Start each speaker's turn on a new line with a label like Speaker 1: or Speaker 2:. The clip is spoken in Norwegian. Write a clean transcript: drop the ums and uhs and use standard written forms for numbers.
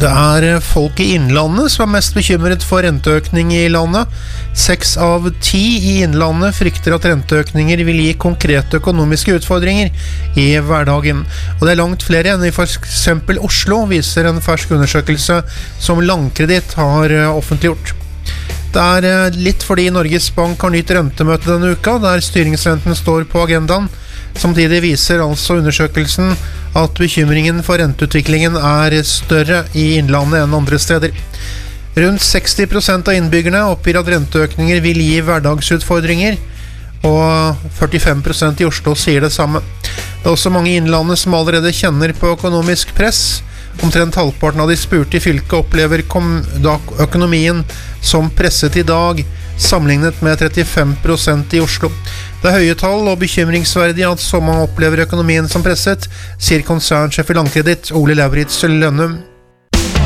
Speaker 1: Det folk i innlandet som mest bekymret for renteøkning i landet. 6 av 10 i innlandet frykter at renteøkninger vil gi konkrete økonomiske utfordringer i hverdagen. Og det langt flere enn i for eksempel Oslo, viser en fersk undersøkelse som Landkreditt har offentliggjort. Det litt fordi Norges Bank har nytt rentemøte denne uka, der styringsrenten står på agendaen. Samtidig viser altså undersøkelsen at bekymringen for renteutviklingen større i innlandet enn andre steder. Rundt 60% av innbyggerne oppgir at renteøkninger vil gi hverdagsutfordringer, og 45% i Oslo sier det samme. Det også mange i innlandet som allerede kjenner på økonomisk press. Omtrent halvparten av de spurte i fylket opplever økonomien som presset i dag, sammenlignet med 35% i Oslo. Det høye tall og bekymringsverdig at så mange opplever økonomien som presset, sier konsernsjef i Landkreditt, Ole Lauritz Lønnum.